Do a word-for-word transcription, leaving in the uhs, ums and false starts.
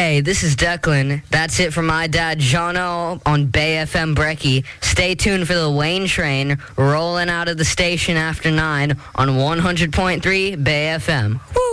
Hey, this is Declan. That's it from my dad, Jono, on Bay F M Brecky. Stay tuned for the Wayne train rolling out of the station after nine on one hundred point three Bay F M. Woo!